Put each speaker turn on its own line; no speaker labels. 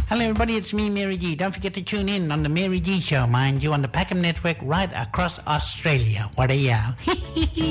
Hello, everybody. It's me, Mary G. Don't forget to tune in on the Mary G Show, mind you, on the Packham Network right across Australia. What a yell.